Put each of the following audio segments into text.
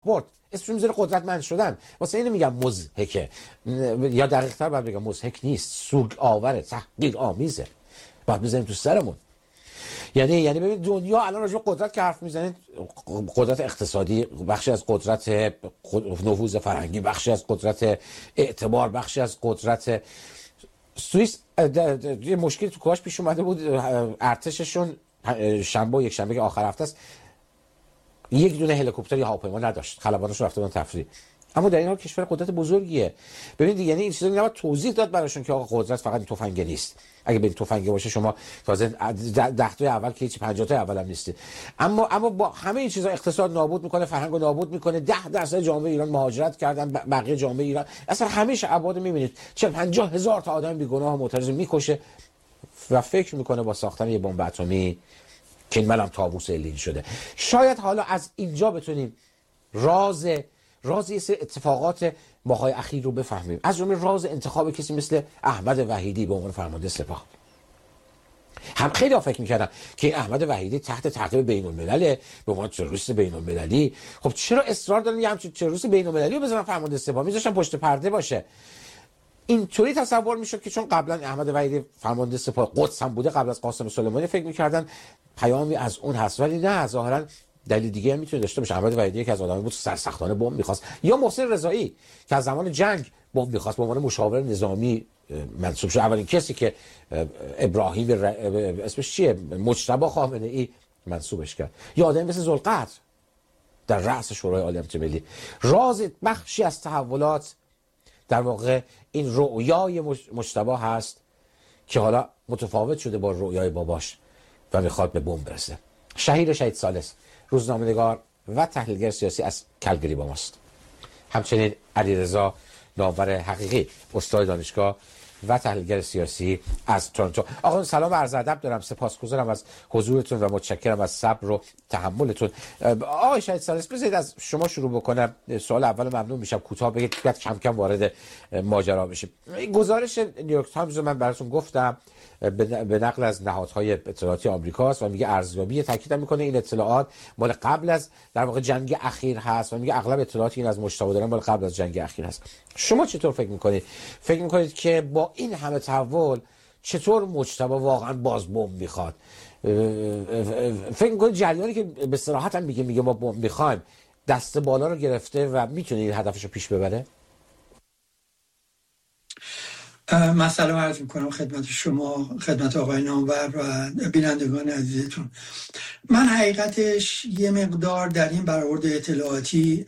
برد، اسمش میذاره قدرتمند شدن. واسه اینو میگم مضحکه، یا دقیق‌تر باید بگم مضحک نیست، سوگ آوره، تحقیر آمیزه، باید بزنیم تو سرمون. یعنی ببین دنیا الان راجع به قدرت که حرف میزنید، قدرت اقتصادی بخشی از قدرت، نفوذ فرهنگی بخشی از قدرت، اعتبار بخشی از قدرت. سوئیس یه مشکلی تو کاش پیش اومده بود، ارتششون شنبه یک شنبه آخر هفته است یک دونه هلیکوپتر یا هواپیما نداشت، خلبانش رفته بودن تفریح. اما در این حال کشور قدرت بزرگیه. ببینید یعنی این چیزا نباید توضیح داد براشون که آقا قدرت فقط تفنگ نیست. اگه به تفنگ باشه شما تازه 10 تا اول که 50 تا اول هم نیستید. اما با همه این چیزا اقتصاد نابود میکنه، فرهنگ نابود میکنه. 10% جامعه ایران مهاجرت کردن، بقیه جامعه ایران اصلا همیشه ابعاد میبینید 40-50 تا آدم بیگناه معترض میکشه و فکر میکنه با ساختن یه بمب اتمی که این هم طاووس الین شده. شاید حالا از اینجا بتونیم راز یه سری اتفاقات ماهای اخیر رو بفهمیم، از جمله راز انتخاب کسی مثل احمد وحیدی به عنوان فرمانده سپاه. هم خیلی فکر می‌کردن که احمد وحیدی تحت تعقیب بین‌الملل به عنوان تروریست بین‌المللی، خب چرا اصرار دارن یه همچین تروریست بین‌المللی رو بذارن فرمانده سپاه؟ میذاشتن پشت پرده باشه. اینطوری تصور میشد که چون قبلا احمد وحیدی فرمانده سپاه قدس هم بوده قبل از قاسم سلیمانی، فکر می‌کردن پیامی از اون هست، ولی نه، ظاهرا دلیل دیگه هم میتونه داشته باشه. احمد وحیدی یکی از آدمایی بود سرسختانه بمب می‌خواست، یا محسن رضایی که از زمان جنگ بمب می‌خواست به عنوان مشاور نظامی منصوب شد. اولین کسی که ابراهیم اسمش چیه، مجتبی خامنه‌ای منصوبش کرد، یا آدمی مثل ذوالقرن در رأس شورای عالی امنیت ملی. راز بخشی از تحولات در واقع این رؤیای مجتبی هست که حالا متفاوت شده با رؤیای باباش و میخواد به بمب برسه. شهید ثالث، روزنامه‌نگار و تحلیلگر سیاسی از کلگری با ماست. همچنین علیرضا نامور حقیقی، استاد دانشگاه و تحلیلگر سیاسی از تورنتو. آقا سلام و عرض ادب دارم، سپاسگزارم از حضورتون و متشکرم از صبر و تحملتون. آقای شهید ثالث، بذارید از شما شروع بکنم. سوال اول ممنون میشم کوتاه بگید، بعد کم کم وارد ماجرا بشیم. گزارش نیویورک تایمز رو من براتون گفتم، به نقل از نهادهای اطلاعاتی آمریکاست و میگه ارزیابی، تاکید میکنه این اطلاعات مال قبل از در واقع جنگ اخیر هست و میگه اغلب اطلاعاتی این از مجتبی دارن مال قبل از جنگ اخیر هست. شما چطور فکر میکنید؟ فکر میکنید که با این همه تحول چطور مجتبی واقعا باز بمب میخواد؟ فکر میکنید جریانی که به صراحت هم میگه ما بمب میخوایم دست بالا رو گرفته و میتونه این هدفش رو پیش ببره؟ من سلام عرض میکنم خدمت شما، خدمت آقای نامور و بینندگان عزیزتون. من حقیقتش یه مقدار در این برآورد اطلاعاتی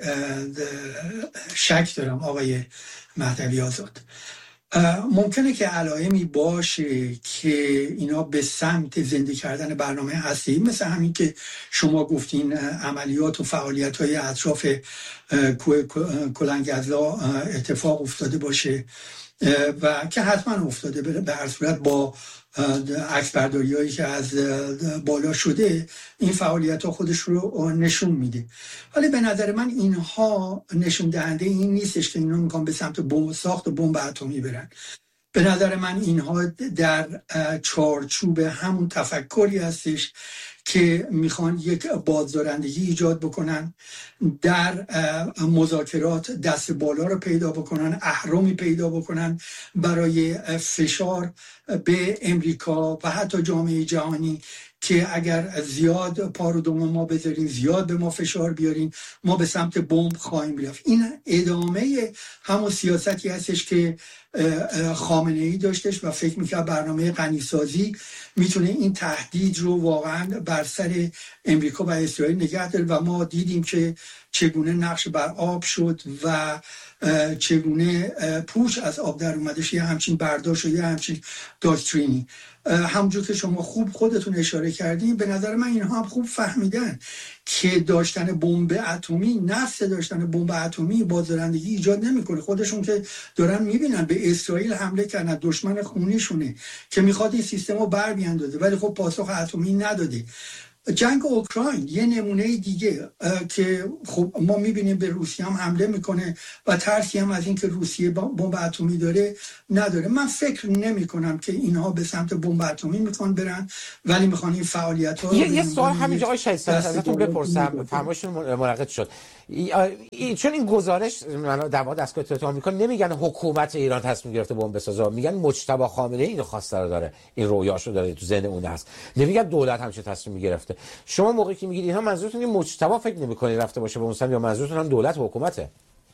شک دارم آقای مهدوی آزاد. ممکنه که علائمی باشه که اینا به سمت زنده کردن برنامه هستی، مثل همین که شما گفتین عملیات و فعالیت‌های اطراف کلنگ‌ازلا اتفاق افتاده باشه و که حتما افتاده، به هر صورت با عکسبرداری هایی که از بالا شده این فعالیت ها خودش رو نشون میده. ولی به نظر من اینها نشون دهنده این نیستش که اینا میخوان به سمت بمب ساخت و بمب اتمی برن. به نظر من اینها در چارچوب همون تفکری هستش که میخوان یک بازدارندگی ایجاد بکنن، در مذاکرات دست بالا رو پیدا بکنن، اهرمی پیدا بکنن برای فشار به امریکا و حتی جامعه جهانی که اگر زیاد پا رو دم ما بذارین، زیاد به ما فشار بیارین، ما به سمت بمب خواهیم رفت. این ادامه همون سیاستی هستش که خامنه‌ای داشتش و فکر میکنه برنامه غنیسازی میتونه این تهدید رو واقعا بر سر امریکا و اسرائیل نگه داره و ما دیدیم که چگونه نقش بر آب شد و چگونه پوچ از آب در اومدش، یه همچین برداشت و یه همچین داکترینی. همونجور که شما خوب خودتون اشاره کردین، به نظر من اینها هم خوب فهمیدن که داشتن بمب اتمی، نفس داشتن بمب اتمی بازدارندگی ایجاد نمیکنه. خودشون که دارن میبینن به اسرائیل حمله کردن، دشمن خونیشونه که میخواد این سیستم رو بر بیاندازه، ولی خب پاسخ اتمی نداده. جنگ اوکراین یه نمونه دیگه که خب ما میبینیم به روسیه هم حمله میکنه و ترسی هم از اینکه روسیه بمب اتمی داره نداره. من فکر نمی کنم که اینها به سمت بمب اتمی میخوان برن، ولی میخوان این فعالیت ها یه سوال همینجا آقای شهید سالس ازتون بپرسم، فرمایشتون منعقد شد. چون این گزارش در واقع دستگاه اطلاعاتی آمریکا نمیگن حکومت ایران تصمیم گرفته بمب بسازه، میگن مجتبی خامنه‌ای اینو خواسته رو داره، این رویاشو داره، تو ذهن اون هست، نمیگن دولت همچین تصمیمی گرفته. شما موقعی که میگید اینها منظورتون این مجتبی فکر نمی‌کنید رفته باشه به اون، یا منظورتون هم دولت و حکومته؟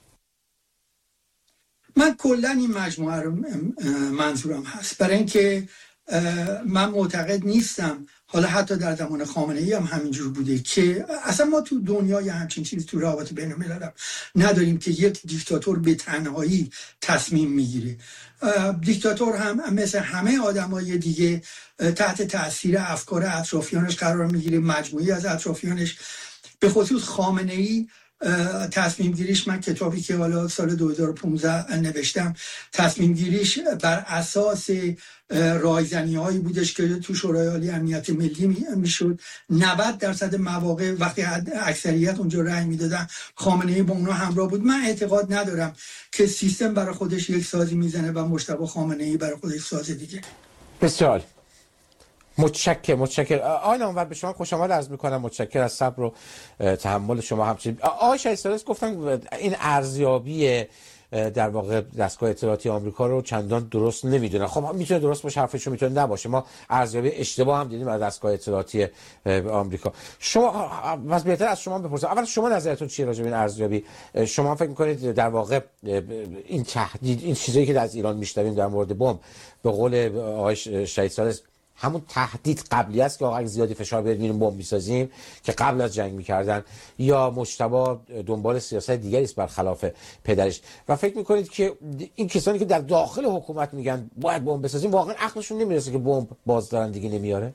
من کلا این مجموعه رو منظورم هست، برای اینکه من معتقد نیستم، حالا حتی در زمان خامنه‌ای هم همینجور بوده، که اصلا ما تو دنیای همچین چیزی تو روابط بین الملل نداریم که یک دیکتاتور به تنهایی تصمیم میگیره. دیکتاتور هم مثل همه آدمای دیگه تحت تاثیر افکار اطرافیانش قرار میگیره، مجموعی از اطرافیانش. به خصوص خامنه‌ای تصمیم گیریش، من کتابی که حالا سال 2015 نوشتم، تصمیم گیریش بر اساس رایزنی هایی بودش که تو شورای عالی امنیت ملی میشد. 90% مواقع وقتی اکثریت اونجا رأی میدادن خامنه‌ای با اونا همراه بود. من اعتقاد ندارم که سیستم برای خودش یک سازی میزنه و مجتبی خامنه‌ای برای خودش ساز دیگه. بسیار متشکرم. آقای نامور به شما خوش آمد عرض میکنم، متشکرم از صبر و تحمل شما. همچنین آقای شهید سالس گفتن این ارزیابی در واقع دستگاه اطلاعاتی آمریکا رو چندان درست نمیدونن. خب میتونه درست باشه، حرفشون میتونه نباشه، ما ارزیابی اشتباه هم دیدیم از دستگاه اطلاعاتی آمریکا. شما بس بهتر از شما بپرسم، اول شما نظرتون چیه راجع به این ارزیابی؟ شما فکر میکنید در واقع این تهدید، این چیزایی که از ایران میشنویم در مورد بمب، به قول آقای شهید سالس همون تهدید قبلی است که آقا زیادی فشار بیارید میریم بمب میسازیم که قبل از جنگ میکردن، یا مجتبی دنبال سیاست دیگری است برخلاف پدرش؟ و فکر میکنید که این کسانی که در داخل حکومت میگن باید بمب بسازیم واقعا عقلشون نمیرسه که بمب باز دارن دیگه نمیاره؟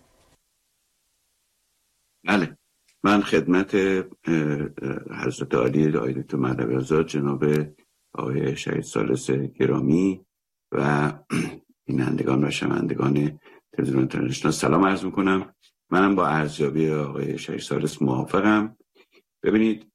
بله، من خدمت حضرت عالی آقای دکتر مهدوی آزاد، جناب آقای شهید سالس گرامی و بینندگان و شنوندگان تلویزیون اینترنشنال سلام عرض میکنم. منم با ارزیابی آقای شهید سالس موافقم. ببینید،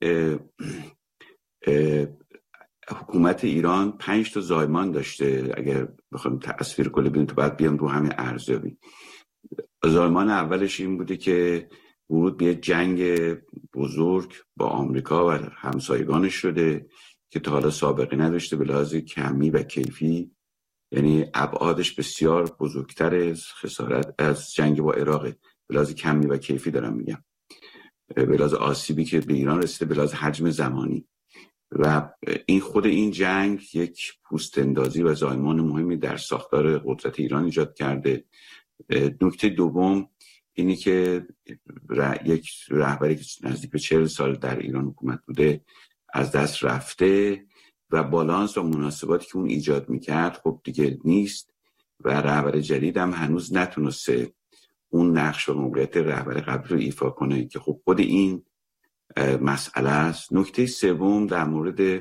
حکومت ایران 5 تا زایمان داشته. اگر بخوام تصویر کلی ببینید تو بعد بیام رو همین ارزیابی. زایمان اولش این بوده که ورود به جنگ بزرگ با آمریکا و همسایگانش شده که تا حالا سابقه نداشته به لحاظ کمی و کیفی، یعنی ابعادش بسیار بزرگتر از خسارت از جنگ با عراق. به لحاظ کمی و کیفی دارم میگم، به لحاظ آسیبی که به ایران رسیده، به لحاظ حجم زمانی. و این خود این جنگ یک پوست اندازی و زایمان مهمی در ساختار قدرت ایران ایجاد کرده. نکته دوم اینی که یک رهبری که نزدیک به 40 سال در ایران حکومت بوده از دست رفته و بالانس و مناسباتی که اون ایجاد میکرد خب دیگه نیست و رهبر جدید هم هنوز نتونسته اون نقش و موقعیت رهبر قبل رو ایفا کنه که خب خود این مسئله است. نکته سوم در مورد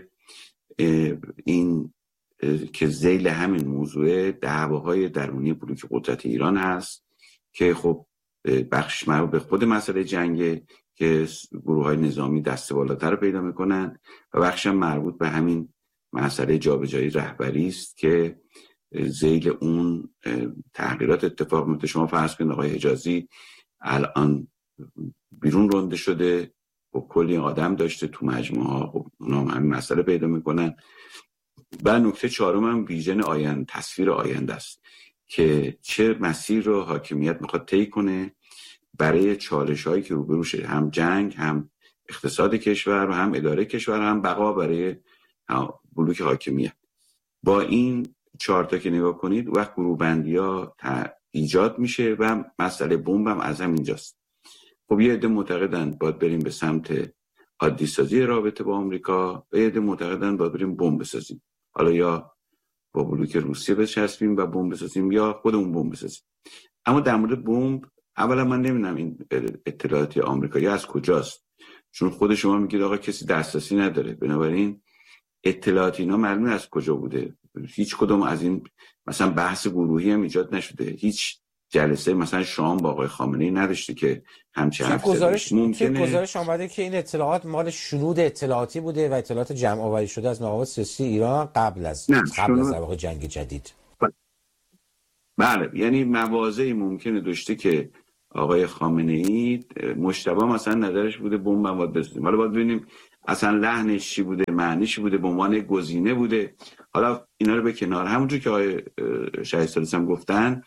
این که ذیل همین موضوع دعواهای درونی بلوک قدرت ایران هست که خب بخش مربوط به خود مسئله جنگه که گروه‌های نظامی دست بالاتر رو پیدا میکنن و بخش مربوط به همین مسئله جابجایی رهبری است که ذیل اون تغییرات اتفاق میفته. شما فرض کنید آقای حجازی الان بیرون رونده شده و کلی آدم داشته تو مجموعه ها، خب اونا هم همین مسئله پیدا میکنن. و نکته چهارم هم ویژن آینده، تصویر آینده است که چه مسیر رو حاکمیت میخواد طی کنه برای چالش هایی که روبروشه، هم جنگ، هم اقتصاد کشور، هم اداره کشور، هم بقا برای بلوک حاکمیت. با این 4 تا که نگاه کنید وقت گروه‌بندی ها ایجاد میشه و مسئله بمب هم از همینجاست. خب یه عده معتقدن باید بریم به سمت عادی سازی رابطه با آمریکا و یه عده معتقدن باید بریم بمب بسازیم، حالا یا با بلوک روسیه بچسبیم و بمب بسازیم یا خودمون بمب بسازیم. اما در مورد بمب اولا من نمیدونم این اطلاعاتی آمریکایی از کجاست، چون خود شما میگید آقا کسی دسترسی نداره، بنابراین اطلاعات اینا معلومه از کجا بوده. هیچ کدوم از این مثلا بحث گروهی هم ایجاد نشده، هیچ جلسه مثلا شام با آقای خامنه‌ای نداشته که همچه حرف گزارش آمده که این اطلاعات مال شنود اطلاعاتی بوده و اطلاعات جمع آوری شده از مقامات سیاسی ایران قبل از واقع جنگ جدید. بله، یعنی مواضعی ممکنه داشته که آقای خامنه‌ای مجتبی مثلا نظرش بوده بمب مواد بسازیم. حالا باید ببینیم اصلا لحنش چی بوده، معنیش چی بوده، به عنوان گزینه بوده. حالا اینا رو به کنار، همونجور که آقای شهید ثالث هم گفتن،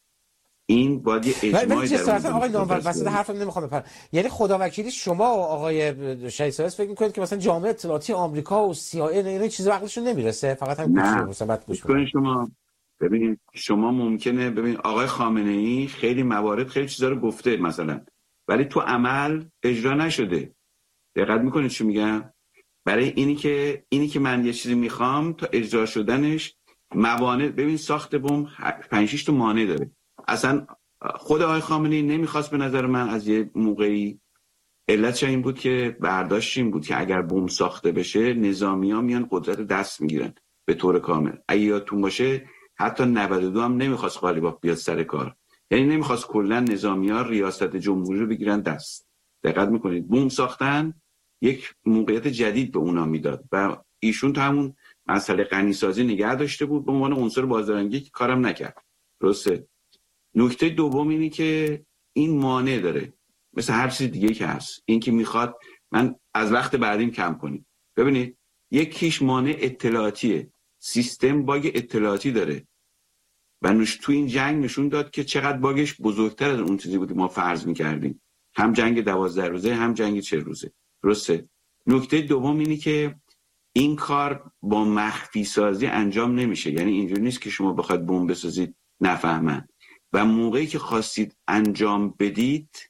این باید یه اجماعی در آقای نامور وسط حرفم نمیخوام بپرم. یعنی خداوکیلی شما و آقای شهید ثالث فکر می‌کنید که مثلا جامعه اطلاعاتی آمریکا و CIA اینا چیزا عقلشون نمیرسه؟ فقط هم گوش بعد گوش کنید. شما ببینید، شما ممکنه ببین آقای خامنه‌ای خیلی موارد خیلی چیزا رو گفته مثلا، ولی تو عمل اجرا نشده. دقت میکنید چی میگم؟ برای اینی که من یه چیزی میخوام تا اجرا شدنش موانع، ببین ساخت بمب 5-6 تا مانع داره. اصلا خود آقای خامنه‌ای نمیخواست به نظر من از یه موقعی. علتش این بود که برداشت این بود که اگر بمب ساخته بشه نظامی‌ها میان قدرت دست میگیرن به طور کامل. اگه یادتون باشه حتی 92 هم نمیخواست قالیباف بیاد سر کار، یعنی نمیخواست کلا نظامی‌ها ریاست جمهوری رو بگیرن دست. دقت میکنید بمب ساختن یک موقعیت جدید به اونا میداد و ایشون تا همون مسئله غنیسازی نگه داشته بود به عنوان عنصر بازدارندگی که کارم نکرد. درسته. نکته دوم اینی که این مانع داره، مثل هر چیز دیگه که هست، این که میخواد من از وقت بعدیم کم کنیم. ببینید یکیش مانع اطلاعاتیه، سیستم باگ اطلاعاتی داره و تو این جنگ نشون داد که چقدر باگش بزرگتر از اون چیزی بود که ما فرض میکردیم، هم جنگ 12 روزه هم جنگ 40 روزه. درسته. نکته دوم اینی که این کار با مخفی سازی انجام نمیشه، یعنی اینجوری نیست که شما بخواید بمب بسازید نفهمن و موقعی که خواستید انجام بدید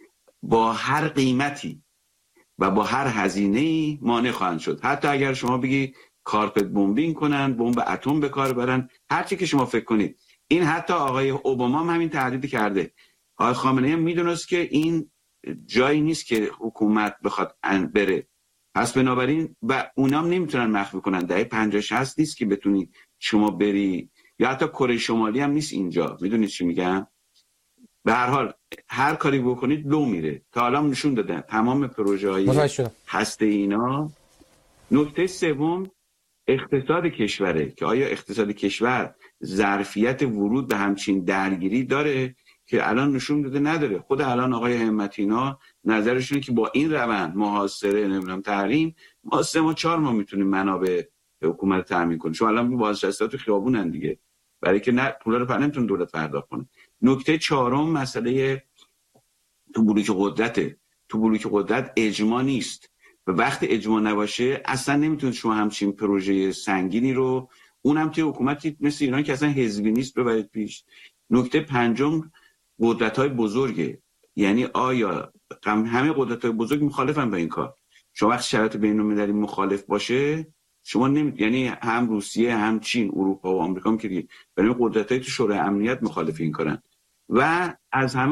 با هر قیمتی و با هر هزینه‌ای مانع خواهند شد. حتی اگر شما بگی کارپت بمبینگ کنن، بمب اتم به کار برن، هر چی که شما فکر کنید. این حتی آقای اوباما هم همین تهدید کرده. آقای خامنه‌ای هم میدونست که این جایی نیست که حکومت بخواد بره، پس بنابراین و اونام نمیتونن مخفی کنن. دهه 50-60 نیست که بتونی شما بری، یا حتی کره شمالی هم نیست اینجا. میدونید چی میگم؟ به هر حال هر کاری بکنید لو میره. تا الان نشون دادن تمام پروژه های هسته اینا. نکته سوم اقتصاد کشوره که آیا اقتصاد کشور ظرفیت ورود به همچین درگیری داره که الان نشون داده نداره. خود الان آقای همتینا نظرشونه که با این روند محاصره نمیدونم تحریم ما 3-4 ماه میتونیم منابع حکومت تامین کنیم. چون الان بازنشسته‌ها تو خیابونن دیگه، برای که نه پولا رو نمیتونه دولت پرداخت کنه. نکته چهارم مسئله تو بلوک قدرته. تو بلوک قدرت اجماع نیست و وقتی اجماع نباشه اصلا نمیتونید شما همچین پروژه سنگینی رو، اونم که حکومتی مثل ایران که اصلا حزبی نیست، ببرید پیش. نکته پنجم قدرت‌های بزرگه. یعنی آیا همه قدرت‌های بزرگ مخالفن با این کار؟ شما وقتی شرایط بین‌المللی مخالف باشه شما یعنی هم روسیه هم چین اروپا و آمریکا هم که برای قدرت‌های تو شورای امنیت مخالف این کارن. و از همه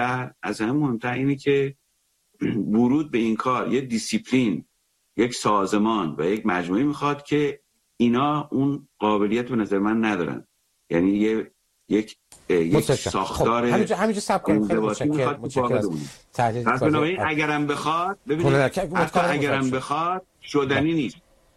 مهمتر اینه که ورود به این کار یه دیسیپلین، یک سازمان و یک مجموعه میخواد که اینا اون قابلیت به نظر من ندارن. یعنی یک ساختار همینجا سب کنیم. خیلی متشکرم. پس بنابراین اگرم بخواد ببینید اگرم بخواد شدنی نیست.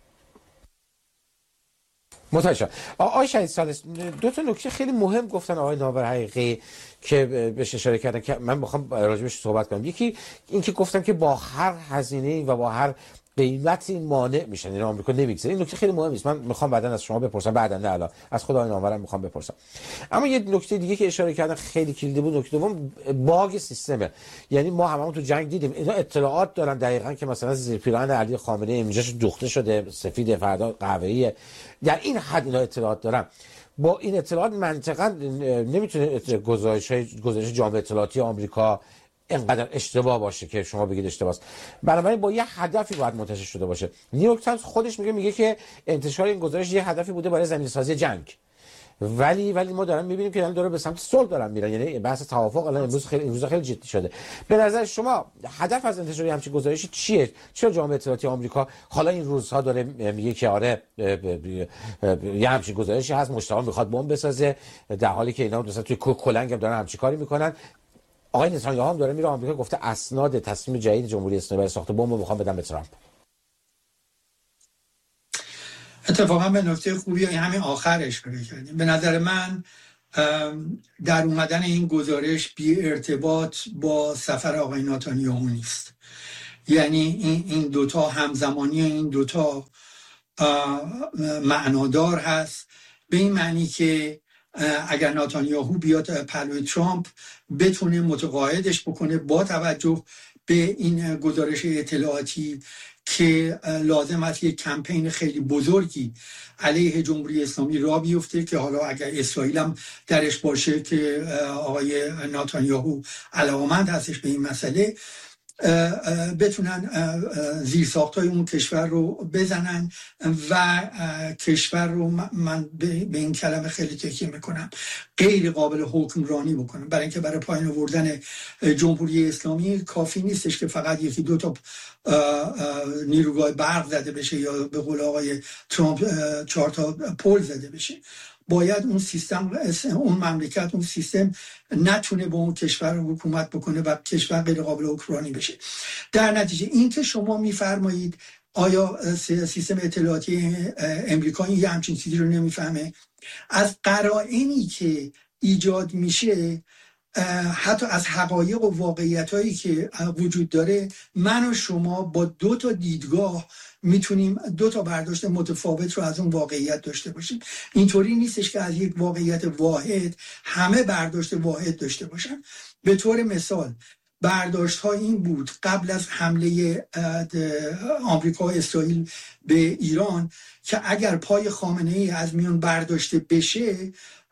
متشکرم. آقای شهید ثالث دو تا نکته خیلی مهم گفتن آقای ناور حقیقی که بهش اشاره کردن که من میخوام راجبش صحبت کنم. یکی این که گفتم که با هر هزینه‌ای و با هر قیمتی مانع میشن، این آمریکا نمیگذاره. این نکته خیلی مهمه است. من میخوام بعداً از شما بپرسم، بعداً نه الان از خود آقای ناورم میخوام بپرسم. اما یه نکته دیگه که اشاره کردن خیلی کلیدی بود، نکته دوم باگ سیستمه. یعنی ما هممون تو جنگ دیدیم اینا اطلاعات دارن دقیقاً که مثلا زیر پیراهن علی خامنه‌ای اینجاش دوخته شده، سفید فردا قهوه‌ایه. در این حد اینا اطلاعات دارن. با این اطلاعات منطقاً نمیتونه گزارش جامعه اطلاعاتی آمریکا اینقدر اشتباه باشه که شما بگید اشتباهه. بنابراین با یه هدفی باید منتشر شده باشه. نیویورک تایمز خودش میگه که انتشار این گزارش یه هدفی بوده برای زمینه‌سازی جنگ. ولی ما داریم میبینیم که داره به سمت صلح دارن میرن. یعنی بحث توافق الان امروز خیلی جدی شده. به نظر شما هدف از انتشار همچین گزارشی چیه؟ چرا جامعه اطلاعاتی آمریکا حالا این روزها داره میگه که آره یه همچین گزارشی هست، مشتاق میخواد بمب بسازه، در حالی که اینا مثلا توی کلنگ هم دارن همچین کاری میکنن. آقای نتانیاهو هم داره میره آمریکا، گفته اسناد تصمیم جدید جمهوری اسلامی برای ساخت بمب رو میخوام بدم به ترامپ. اتفاقا به نکته خوبی همین آخرش اشاره کردیم. به نظر من در اومدن این گزارش بی ارتباط با سفر آقای نتانیاهو نیست. یعنی این دوتا همزمانی این دوتا معنادار هست، به این معنی که اگر نتانیاهو بیاد پلوی ترامپ بتونه متقاعدش بکنه با توجه به این گزارش اطلاعاتی که لازم است یک کمپین خیلی بزرگی علیه جمهوری اسلامی راه بیفته، که حالا اگر اسرائیل هم درش باشه که آقای نتانیاهو علاقه‌مند هستش به این مسئله، بتونن زیرساخت‌های اون کشور رو بزنن و کشور رو من به این کلمه خیلی تکیه میکنم غیر قابل حکمرانی بکنن. برای اینکه برای پایین آوردن جمهوری اسلامی کافی نیستش که فقط یکی دو تا نیروگاه برق زده بشه یا به قول آقای ترامپ 4 تا پل زده بشه. باید اون سیستم، اون مملکت، اون سیستم نتونه با اون کشور حکومت بکنه و کشور غیر قابل حکمرانی بشه. در نتیجه این که شما میفرمایید آیا سیستم اطلاعاتی امریکایی یه همچین چیزی رو نمیفهمه، از قرائنی که ایجاد میشه، حتی از حقایق و واقعیتایی که وجود داره، من و شما با 2 تا دیدگاه میتونیم 2 تا برداشت متفاوت رو از اون واقعیت داشته باشیم. اینطوری نیستش که از یک واقعیت واحد همه برداشت واحد داشته باشن. به طور مثال برداشت ها این بود قبل از حمله آمریکا و اسرائیل به ایران که اگر پای خامنه‌ای از میان برداشته بشه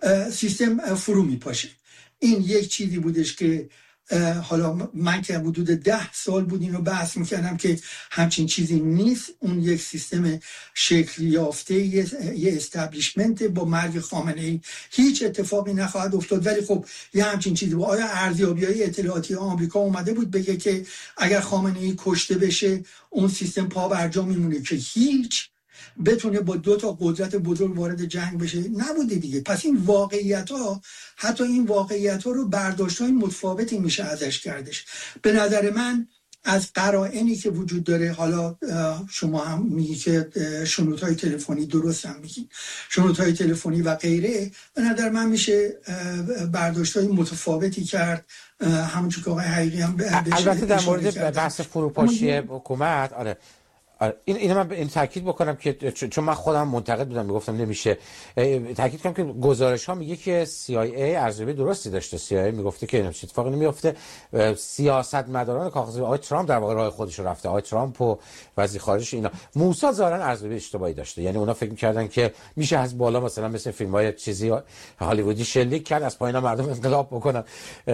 سیستم فرو میپاشه. این یک چیزی بودش که حالا من که حدود 10 سال بود این رو بحث میکردم که همچین چیزی نیست. اون یک سیستم شکل یافته، یه استبلیشمنت. با مرگ خامنه‌ای هیچ اتفاقی نخواهد افتاد. ولی خب یه همچین چیزی بود. آیا ارزیابی‌های اطلاعاتی آمریکا اومده بود بگه که اگر خامنه‌ای کشته بشه اون سیستم پا برجا میمونه که هیچ بتونه با 2 تا قدرت بزرگ وارد جنگ بشه؟ نبوده دیگه. پس این واقعیت‌ها، حتی این واقعیت‌ها رو برداشت‌های متفاوتی میشه ازش کردش. به نظر من از قرائنی که وجود داره، حالا شما هم میگی که شنودهای تلفنی، درست هم میگی شنودهای تلفنی و غیره، به نظر من میشه برداشت‌های متفاوتی کرد. همونجور که آقای حقیقی هم البته در مورد بحث فروپاشی حکومت، آره این من این تاکید بکنم که چون من خودم منتقد بودم میگفتم نمیشه، تاکید کنم که گزارش ها میگه که CIA ارزیابی درستی داشته. CIA میگفته که هیچ اتفاقی نمیفته. سیاستمداران کاغذی آقای ترامپ در واقع راه خودش رو رفته. آقای ترامپ و وزیر خارجش اینا موساد ظاهرا ارزیابی اشتباهی داشته. یعنی اونا فکر می‌کردن که میشه از بالا مثلا مثل فیلم‌های چیزی هالیوودی شلیک کرد از پایین مردم انقلاب بکنن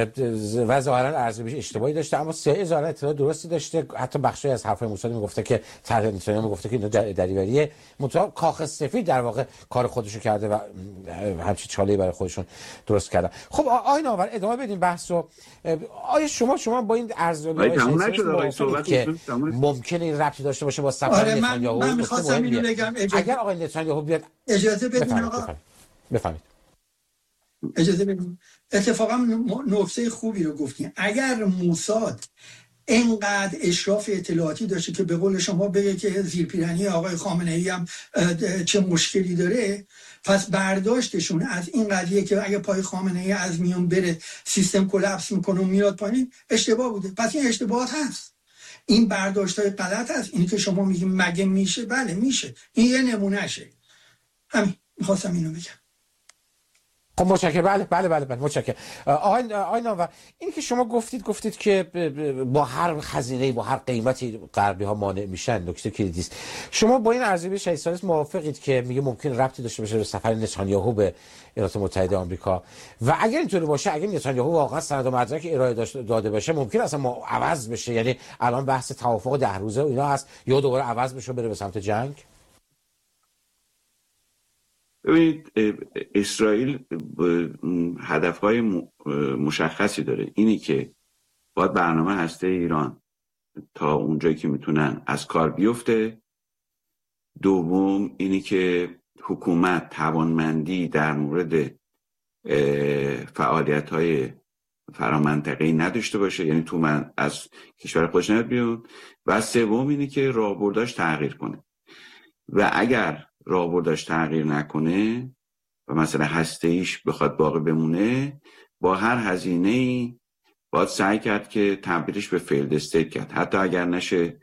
و ظاهرا ارزیابی اشتباهی داشته. اما CIA ظاهرا اطلاع درستی داشته. حتی بخشی از حرفای موساد میگفته که نتانیاهو گفته که اینو دریوریه. منتها کاخ سفید در واقع کار خودشو کرده و همچین چاله‌ای برای خودشون درست کردن. خب آقای ناور ادامه بدیم بحث رو. آیا شما با این ارزیابی‌های که ممکنه این ربطی داشته باشه با سفر نتانیاهو؟ من می‌خواستم اینو بگم. اگر آقای نتانیاهو بیاد، اجازه بدین آقا، بفهمید. اجازه بدین. اتفاقا نکته خوبی رو گفتین. اگر موساد اینقدر اشراف اطلاعاتی داشته که به قول شما بگه که زیرپیرنی آقای خامنه‌ای هم چه مشکلی داره، پس برداشتشون از این قضیه که اگه پای خامنه‌ای از میون بره سیستم کلاپس میکنه و میاد پایین اشتباه بوده. پس این اشتباهات هست، این برداشت‌های غلط هست. این که شما میگیم مگه میشه، بله میشه. این یه نمونهشه. همین میخواستم اینو بگم. خب متشکرم. بله متشکرم. آقای ناور، این که شما گفتید که با هر خزینه‌ای، با هر قیمتی غربی‌ها مانع میشن، نکته کلیدی است. شما با این ارزیابی شهید ثالث موافقید که میگه ممکن ربطی داشته باشه به سفر نتانیاهو به ایالات متحده آمریکا؟ و اگر اینطوری باشه، اگر نتانیاهو واقعا سند و مدرک ارائه داده باشه، ممکن اصلا ما عوض بشه؟ یعنی الان بحث توافق 10 روزه و اینا هست، یا دوباره عوض بشه بره به سمت جنگ؟ ببینید اسرائیل هدفهای مشخصی داره. اینی که باید برنامه هسته ایران تا اونجایی که میتونن از کار بیفته. دوم اینی که حکومت توانمندی در مورد فعالیت‌های فرامنطقه‌ای نداشته باشه، یعنی از کشور خودش نیاد بیرون. و سوم اینی که راهبرداش تغییر کنه و اگر راهبرداش تغییر نکنه و مثلا هسته‌ایش بخواد باقی بمونه، با هر هزینه‌ای باید سعی کرد که تبدیلش به فیلد استیت کرد، حتی اگر نشه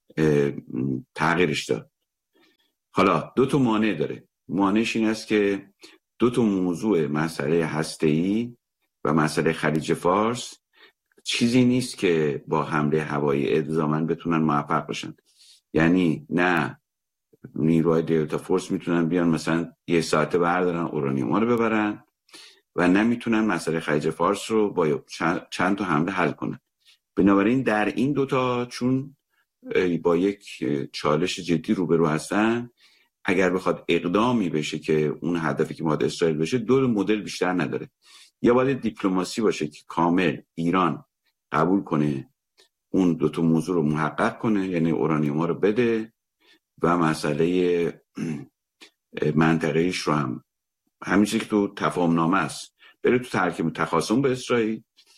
تغییرش داد. حالا دو تا مانع داره. مانعش این است که دو تا موضوع، مسئله هسته‌ای و مسئله خلیج فارس، چیزی نیست که با حمله هوایی الزاماً بتونن موفق باشن. یعنی نه نیروهای دلتا فورس میتونن بیان مثلا یه ساعته بردارن اورانیوم رو ببرن و نمیتونن مسئله خلیج فارس رو با چند تا حمله حل کنن. بنابراین در این دوتا چون با یک چالش جدی روبرو هستن، اگر بخواد اقدامی بشه که اون هدفی که باید اسرائیل بشه، دو مدل بیشتر نداره. یا باید دیپلماسی باشه که کامل ایران قبول کنه اون دوتا موضوع رو محقق کنه، یعنی اورانیوم رو بده و مسئله منطقه‌ایش رو هم همین چیزی که تو تفاهم نامه است بره تو ترکیب تخاصم به اسرائیل،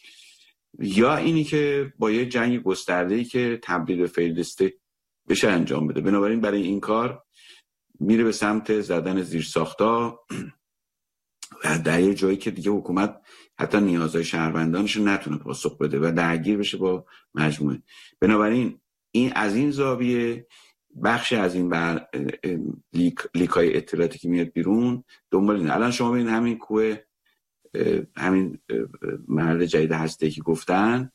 یا اینی که با یه جنگ گسترده‌ای که تبدیل به فیلد استیت بشه انجام بده. بنابراین برای این کار میره به سمت زدن زیرساخت‌ها و در یه جایی که دیگه حکومت حتی نیازهای شهروندانش نتونه پاسخ بده و درگیر بشه با مجموعه. بنابراین این از این زاویه بخش از این لیکای اطلاعاتی که میاد بیرون دنبال اینه. الان شما ببینید همین کوه، همین محل جدید هسته‌ای که گفتن،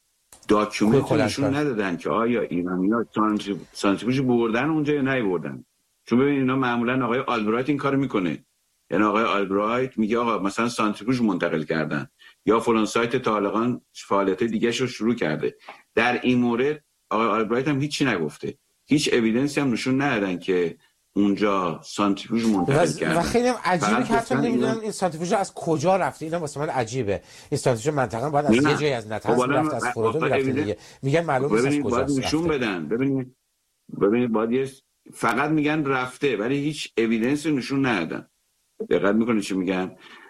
داکیومنت نشون ندادن که آیا ایرانی‌ها سانتریفیوژ بردن اونجا یا نبردن. چون ببینید اینا معمولا آقای آلبرایت این کارو میکنه، یعنی آقای آلبرایت میگه آقا مثلا سانتریفیوژ منتقل کردن یا فلان سایت طالقان فعالیت دیگه رو شروع کرده. در این مورد آقای آلبرایت هم هیچی نگفته، هیچ اوییدنسی هم نشون ندادن که اونجا سانتریفیوژ منتقل کردن. و خیلی هم عجیبه که حتی نمیدونن این سانتریفیوژ از کجا رفته. اینا واسه من عجیبه. این سانتریفیوژ منطقه باید از یه جای از نتنز رفته، از فرودو رفته دیگه. میگن معلومه از کجا باید نشون بدن. ببینید باید فقط میگن رفته ولی هیچ اوییدنسی نشون ندادن. دقت میکنید چی میگن؟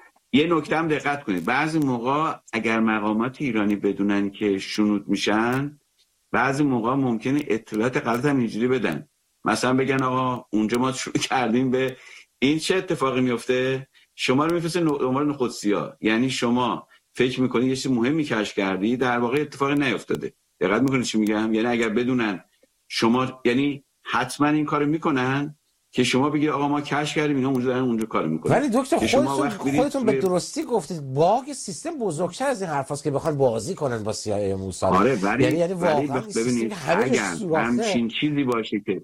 یه نکته هم دقت کنید، بعضی موقع اگر مقامات ایرانی بدونن که شنود میشن، بعضی موقع ممکنه اطلاعات غلط هم اینجوری بدن. مثلا بگن آقا اونجا ما شروع کردیم به این، چه اتفاقی میفته؟ شما رو میفرسته دنبال نخودسیا، یعنی شما فکر میکنید یه چیز مهمی کشف کردی، در واقع اتفاقی نیفتاده. دقت میکنید چی میگم؟ یعنی اگر بدونن شما، یعنی حتما این کارو میکنن که شما بگید آقا ما کشف کردیم اینا اونجا دارن اونجا کار میکنن. ولی دکتر خودتون به درستی گفتید باگ سیستم بزرگتر از این حرفاست که بخوان بازی کنن با CIA موساد. آره یعنی واقعا ببینید اگر همچین چیزی باشه که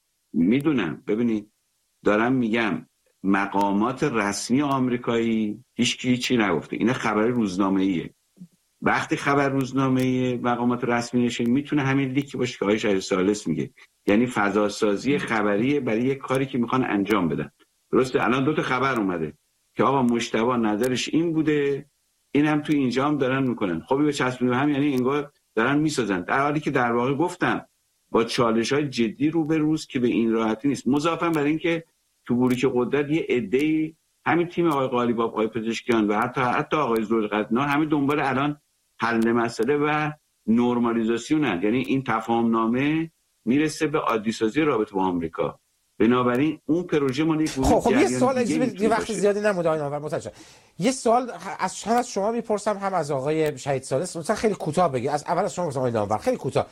میدونم، ببینید دارم میگم مقامات رسمی آمریکایی هیچی نگفته، اینا خبر روزنامه‌ایه. وقتی خبر روزنامه‌ای مقامات رسمی نشه میتونه همین لیکی باشه که آقای شهید ثالث میگه، یعنی فضاسازی خبری برای یک کاری که میخوان انجام بدن. درسته؟ الان دو تا خبر اومده که آقا مجتبی نظرش این بوده، این هم تو اینجا هم دارن میکنن. خب به چسبونیم هم، یعنی انگار دارن میسازن، در حالی که در واقع گفتم با چالش‌های جدی روبروست که به این راحتی نیست. مضافاً بر این که تو بروک قدرت یه عده‌ای، همین تیم آقای قالیباف، آقای پزشکیان و حتی آقای ذوالقرنین همین دنبال الان حل مسئله و نرمالیزاسیونن، یعنی این تفاهم نامه میرسه به عادی سازی رابطه با آمریکا. بنابراین اون پروژه ما خب یه سوال اجازه وقت زیادی نموده آقای نامور، متشکرم. یه سوال از شما میپرسم هم از آقای شهید ثالث، مثلا خیلی کوتاه بگید. از اول از شما آقای نامور خیلی کوتاه.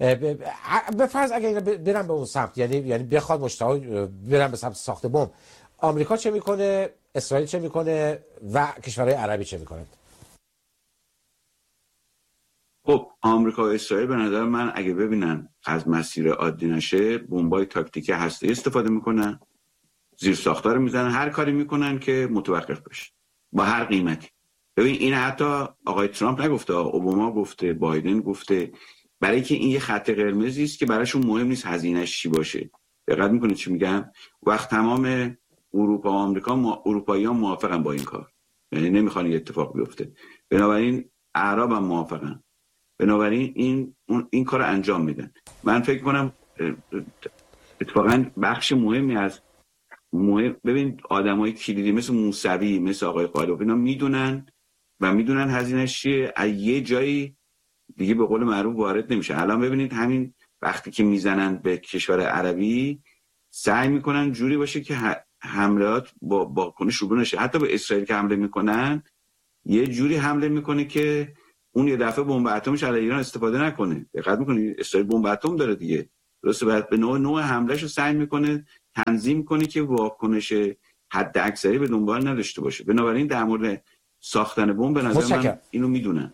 به فرض اگه اینا برن به اون سمت، یعنی بخواد مشتاق برن به سمت ساخت بمب، آمریکا چه میکنه؟ اسرائیل چه میکنه و کشورهای عربی چه میکنن؟ خب آمریکا و اسرائیل به نظر من اگه ببینن از مسیر عادی نشه، بمبای تاکتیکی هسته‌ای استفاده میکنن، زیر ساختار میزنن، هر کاری میکنن که متوقف بشه با هر قیمتی. ببین این حتی آقای ترامپ نگفته، اوباما گفته، بایدن گفته، برای که این یه خط قرمزی است که براشون مهم نیست هزینه‌اش چی باشه. دقت میکنید چی میگم؟ وقت تمام اروپا و آمریکا اروپایی‌ها موافقن با این کار، یعنی نمیخوان این اتفاق بیفته، بنابراین اعراب هم موافقن، بنابراین این کار انجام میدن. من فکر کنم اتفاقا بخش مهمی از ببین آدمای کلیدی مثل موسوی، مثل آقای قالب، اینا میدونن و میدونن هزینه‌اش چیه، از یه جایی دیگه به قول معروف وارد نمیشه. الان ببینید همین وقتی که میزنن به کشور عربی سعی میکنن جوری باشه که حملات با کنش شروع نشه. حتی به اسرائیل که حمله میکنن یه جوری حمله میکنه که اون یه دفعه بمب اتمیش علیه ایران استفاده نکنه. دقت میکنید اسرائیل بمب اتم داره دیگه، درسته؟ بعد به نوع حملهشو سعی میکنه تنظیم کنه که واکنش حد اکثری به دنبال نداشته باشه. بنابراین در مورد ساختن بمب به نظر من اینو میدونن.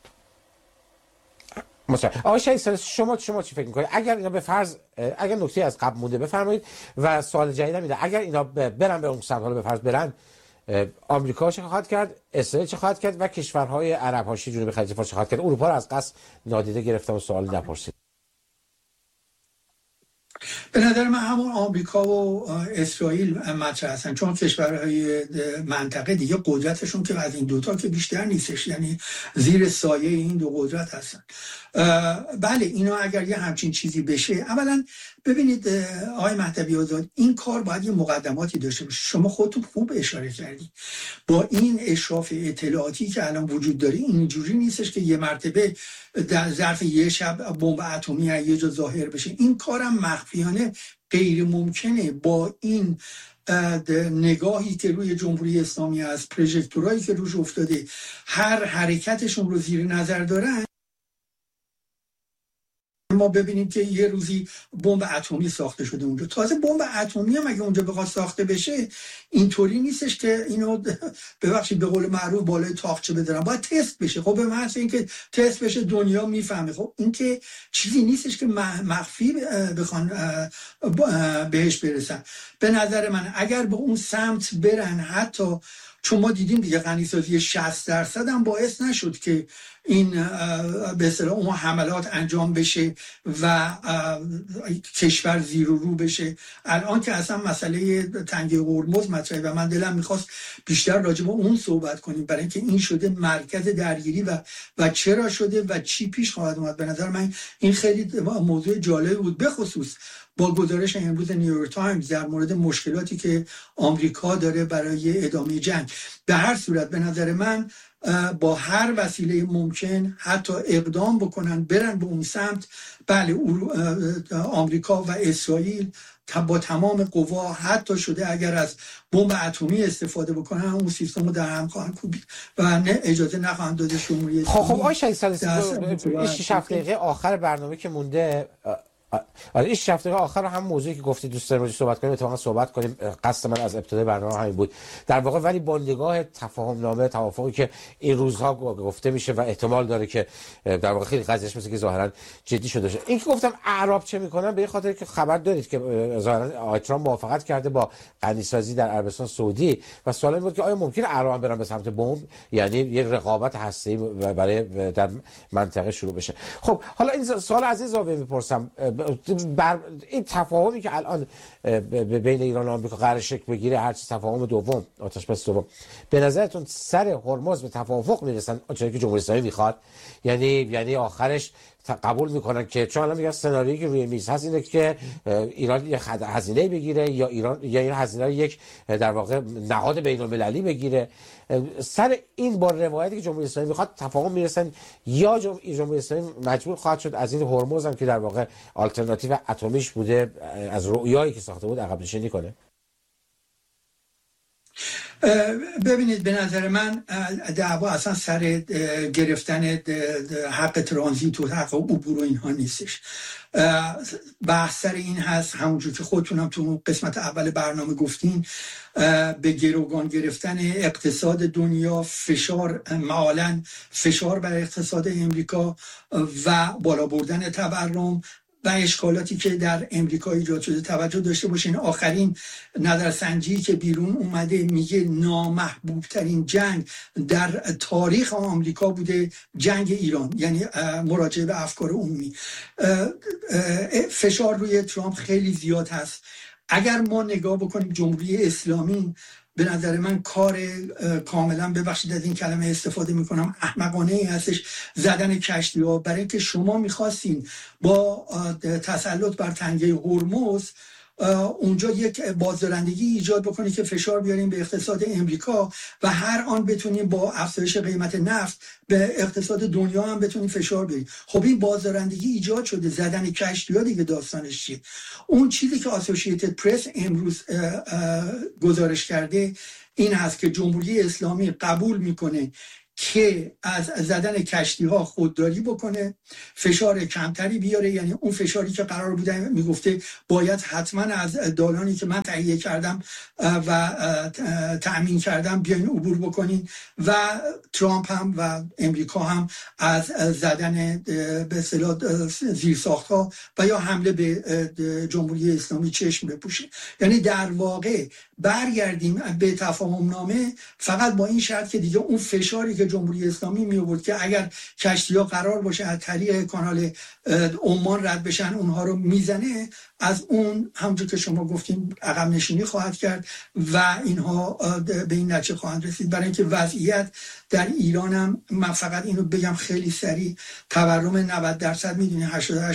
آقای شهید شما چی فکر میکنید اگر اینا به فرض اگر نکته از قبل مونده بفرمایید و سوال جدیدم اینه، اگر اینا برن به اون سمت، حالا به فرض برن، آمریکا چه خواهد کرد، اسرائیل چه خواهد کرد و کشورهای عرب حاشیه جنوب خلیج فارس چه خواهد کرد؟ اروپا رو از قصد نادیده گرفتم و سوالی نپرسید. به نظر من همون آمریکا و اسرائیل مطرح هستن، چون کشورهای منطقه دیگه قدرتشون که از این دوتا که بیشتر نیستش، یعنی زیر سایه این دو قدرت هستن. بله اینا اگر یه همچین چیزی بشه، اولا ببینید آقای مهدوی آزاد، این کار باید یه مقدماتی داشته باشه. شما خودتون خوب اشاره کردی با این اشراف اطلاعاتی که الان وجود داره اینجوری نیستش که یه مرتبه در ظرف یه شب بمب اتمی یه جا ظاهر بشه. این کارم مخفیانه غیر ممکنه. با این نگاهی که روی جمهوری اسلامی از پروژکتورایی که روش افتاده، هر حرکتشون رو زیر نظر دارن، ما ببینیم که یه روزی بمب اتمی ساخته شده اونجا. تازه بمب اتمی هم اگه اونجا بخواد ساخته بشه اینطوری نیستش که اینو ببخشید به قول معروف بالای تاقچه بذارن، باید تست بشه. خب به محض اینکه تست بشه دنیا میفهمه. خب این که چیزی نیستش که مخفی بخوان بهش برسن. به نظر من اگر به اون سمت برن، حتی چون ما دیدیم دیگه غنیسازی 60% هم باعث نشد که این به اصطلاح اون حملات انجام بشه و کشور زیر و رو بشه. الان که اصلا مسئله تنگه هرمز مطرحه و من دلم میخواست بیشتر راجع به اون صحبت کنیم، برای اینکه این شده مرکز درگیری و چرا شده و چی پیش خواهد اومد. به نظر من این خیلی موضوع جالب بود، به خصوص با گزارش امروز نیویورک تایمز در مورد مشکلاتی که آمریکا داره برای ادامه جنگ. به هر صورت به نظر من با هر وسیله ممکن حتی اقدام بکنن، برن به اون سمت. بله آمریکا و اسرائیل با تمام قوا، حتی شده اگر از بمب اتمی استفاده بکنن اون سیستم رو در هم خواهند کوبید و اجازه نخواهند داده جمهوری اسلامی. خب آقای شهید این 6 دقیقه آخر برنامه که مونده، این 6 هفته آخر هم موضوعی که گفتید دوست داریم صحبت کنیم، اتفاقا صحبت کنیم. قصد من از ابتدای برنامه همین بود در واقع، ولی با نگاه تفاهم نامه، توافقی که این روزها گفته میشه و احتمال داره که در واقع خیلی قضیهش مثل که ظاهرا جدی شده باشه. این که گفتم اعراب چه میکنن، به این خاطر که خبر دارید که ظاهرا آقای ترامپ موافقت کرده با غنیسازی در عربستان سعودی و سوال این بود که آیا ممکنه اعراب برن به سمت بمب، یعنی یک رقابت هسته‌ای برای در منطقه شروع بشه. خب حالا این سوال از این زاویه میپرسم، این تفاهمی که الان بین ایران و آمریکا قرار شکل بگیره، هرچی تفاهم دوم، آتش‌بس دوم، به نظرتون سر هرمز به توافق میرسن آنچه که جمهوری اسلامی میخواد؟ یعنی آخرش قبول میکنن که چون الان میگن سناریویی که روی میز هست اینه که ایران یه هزینه بگیره یا این هزینه رو یک در واقع نهاد بین‌المللی بگیره، سر این با روایتی که جمهوری اسلامی میخواد تفاهم میرسن، یا جمهوری اسلامی مجبور خواهد شد از این هرمز هم که در واقع آلترناتیو اتمیش بوده از رؤیایی که ساخته بود عقب نشینی کنه؟ ببینید به نظر من دعوا اصلا سر گرفتن حق ترانزیت و حق عبور و اینها نیستش. بحث سر این هست، همونجور که خودتونم تو قسمت اول برنامه گفتین، به گروگان گرفتن اقتصاد دنیا، معالاً فشار بر اقتصاد امریکا و بالا بردن تورم و اشکالاتی که در امریکا ایجاد شده. توجه داشته باشین آخرین نظرسنجی که بیرون اومده میگه نامحبوب ترین جنگ در تاریخ آمریکا بوده جنگ ایران، یعنی مراجعه به افکار عمومی. فشار روی ترامپ خیلی زیاد هست. اگر ما نگاه بکنیم جمهوری اسلامی، به نظر من کار کاملا، ببخشید از این کلمه استفاده میکنم، احمقانه ای هستش زدن کشتی ها، برای اینکه شما میخواستین با تسلط بر تنگه هرمز اونجا یک بازدارندگی ایجاد بکنید که فشار بیاریم به اقتصاد امریکا و هر آن بتونیم با افزایش قیمت نفت به اقتصاد دنیا هم بتونیم فشار بیاریم. خب این بازدارندگی ایجاد شده، زدن کشتی‌ها دیگه داستانش چیه؟ اون چیزی که اسوسییتد پرس امروز گزارش کرده این هست که جمهوری اسلامی قبول میکنه که از زدن کشتی ها خودداری بکنه، فشار کمتری بیاره، یعنی اون فشاری که قرار بوده میگفته باید حتما از دالانی که من تهیه کردم و تأمین کردم بیاین عبور بکنین، و ترامپ هم و امریکا هم از زدن به اصطلاح زیرساخت ها و یا حمله به جمهوری اسلامی چشم بپوشه. یعنی در واقع برگردیم به تفاهم نامه فقط با این شرط که دیگه اون فشاری که جمهوری اسلامی می آورد که اگر کشتی‌ها قرار باشه از طریق کانال عمان رد بشن اونها رو میزنه، از اون همونجور که شما گفتین عقب نشینی خواهد کرد و اینها به این نتیجه خواهند رسید. برای اینکه وضعیت در ایران هم، من فقط اینو بگم خیلی سریع، تورم 90% میدونی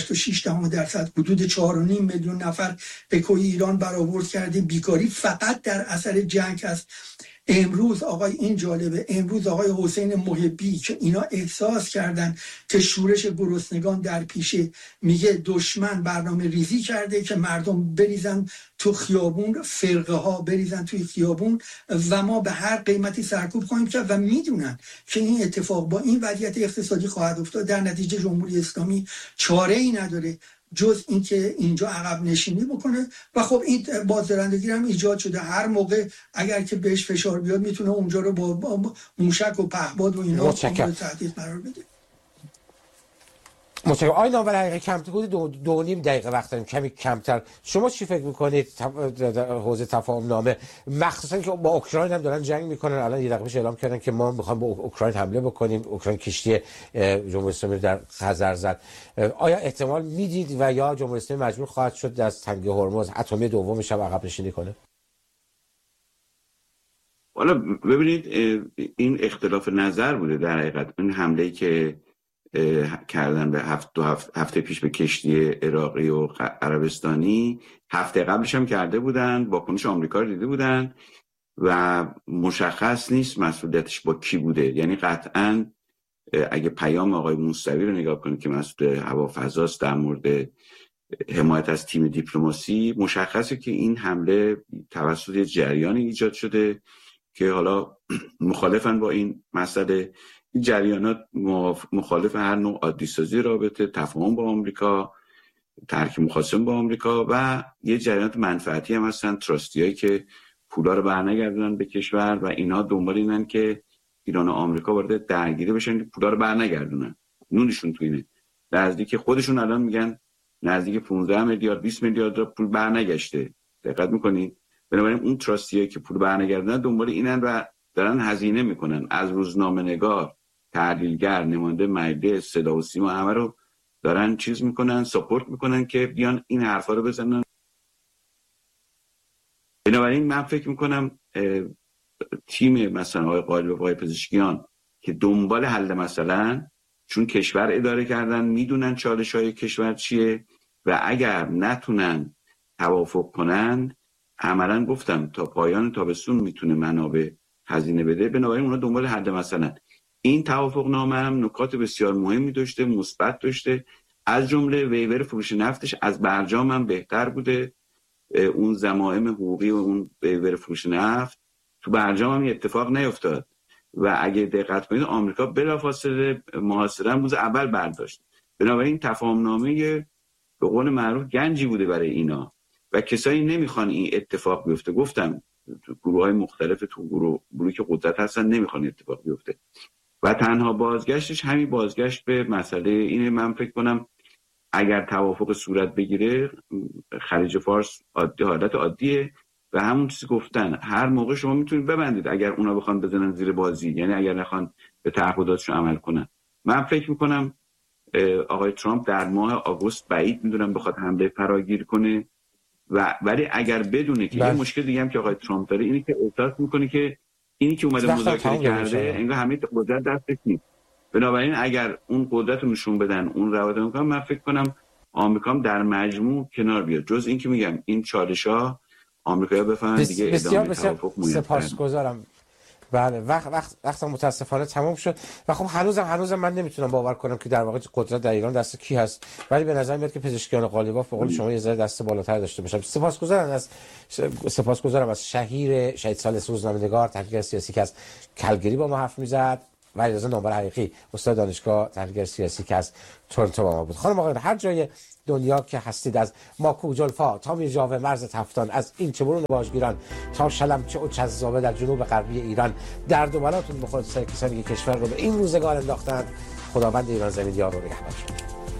88.6%، حدود 4.5 میلیون نفر اکوی ایران برآورد کرده، بیکاری فقط در اثر جنگ است. امروز آقای این جالبه، امروز آقای حسین محبی که اینا احساس کردن که شورش گرسنگان در پیشه، میگه دشمن برنامه ریزی کرده که مردم بریزن تو خیابون، فرقه ها بریزن توی خیابون و ما به هر قیمتی سرکوب خواهیم کرد و میدونن که این اتفاق با این وضعیت اقتصادی خواهد افتاد. در نتیجه جمهوری اسلامی چاره ای نداره جز اینکه اینجا عقب نشینی بکنه و خب این بازدارندگی هم ایجاد شده. هر موقع اگر که بهش فشار بیاد میتونه اونجا رو با موشک و پهپاد و اینا تهدید قرار بده. متشکرم. آقای نامور، حقیقه کمتر حدود 2.5 دقیقه وقت داریم، کمی کمتر. شما چی فکر میکنید در حوزه تفاهم نامه، مخصوصا که با اوکراین هم دارن جنگ میکنن؟ الان یه دقیقه اعلام کردن که ما میخوایم با اوکراین حمله بکنیم، اوکراین کشتی جمهوری اسلامی در خزر زد. آیا احتمال میدید و یا جمهوری اسلامی مجبور خواهد شد از تنگه هرمز اتمی دومش هم عقب نشینی کنه؟ حالا ببینید، این اختلاف نظر بوده در حقیقت. این حمله‌ای که کردن به هفته پیش به کشتی عراقی و عربستانی، هفته قبلش هم کرده بودن، واکنش آمریکا رو دیده بودن و مشخص نیست مسئولیتش با کی بوده. یعنی قطعاً اگه پیام آقای موسوی رو نگاه کنید که مسئول هوافضاست در مورد حمایت از تیم دیپلماسی، مشخصه که این حمله توسط جریانی ایجاد شده که حالا مخالفن با این مسئله. این جریانات مخالف هر نوع عادی‌سازی رابطه، تفاهم با آمریکا، ترک مخاصم با آمریکا، و یه جریانات منفعتی هم هستن، تراستیایی که پولا رو برنگردونن به کشور و اینا دنبال اینن که ایران و آمریکا وارد درگیری بشن که پولا رو برنگردونن. نونشون تو اینه. نزدیک خودشون الان میگن نزدیک 15 میلیارد 20 میلیارد پول برنگشته. دقت میکنید؟ بنابراین اون تراستیایی که پول برنگردونن دنبال اینن و دارن هزینه میکنن. از روزنامه‌نگار، تحلیلگر، نماینده مجلس، صدا و سیما، همه رو دارن چیز میکنن، ساپورت میکنن که بیان این حرفا رو بزنن. بنابراین من فکر میکنم تیم مثلا آقای قائل و آقای پزشکیان که دنبال حل مثلا، چون کشور اداره کردن، میدونن چالش‌های کشور چیه و اگر نتونن توافق کنن، عملاً گفتم تا پایان تابستون میتونه منابع هزینه بده. بنابراین اونا دنبال حل مثلا. این توافق نامه هم نکات بسیار مهمی داشته، مثبت داشته، از جمله ویور فروش نفتش از برجام هم بهتر بوده. اون ضمائم حقوقی و اون ویور فروش نفت تو برجام هم اتفاق نیفتاد و اگه دقت کنید آمریکا بلافاصله محاصره روز اول برداشت. بنابراین تفاهم نامه به قول معروف گنجی بوده برای اینا و کسایی نمیخوان این اتفاق بیفته. گفتم تو گروه‌های مختلف، تو گروهی که قدرت هستن نمیخوان اتفاق بیفته و تنها بازگشتش همین بازگشت به مسئله اینه. من فکر کنم اگر توافق صورت بگیره، خلیج فارس حالت عادیه و همون چیزی گفتن هر موقع شما میتونید ببندید اگر اونا بخوان بزنن زیر بازی، یعنی اگر نخوان به تعهداتشون عمل کنن. من فکر میکنم آقای ترامپ در ماه آگوست بعید میدونم بخواد حمله فراگیر کنه ولی اگر بدونه که یه مشکل دیگه هم که آقای ترامپ داره اینه که احساس میکنه که اینی که اومده مذاکره کرده انگار همه قدرت دستش نیست. بنابراین اگر اون قدرت رو نشون بدن، اون روابط رو، من فکر کنم آمریکا هم در مجموع کنار بیاد. جز این که میگم این چالش‌ها آمریکایی‌ها بفهمن دیگه ادامه توافق میاد. سپاسگزارم. بله وقت متاسفانه تمام شد و خب هنوزم من نمیتونم باور کنم که در واقع قدرت در ایران دست کی هست، ولی به نظر میاد که پزشکیان قالیباف به قول شما یه ذره دست بالاتر داشته باشن. سپاسگزارم از شهید سالس روزنامه‌نگار، تحلیلگر سیاسی که از کلگری با ما حرف میزد، و علیرضا نامور حقیقی استاد دانشگاه، تحلیلگر سیاسی که از تورنتو با ما بود. خانم آقایان، هر جای دنیا که هستید، از ماکو جلفا تا میرجاوه مرز تفتان، از این چه برون باجگیران تا شلمچه و چزابه در جنوب غربی ایران، درد و بلاتون بخورد سر کسانی که کشور رو به این روزگار انداختند. خداوند ایران زمین یار و نگهدار شد.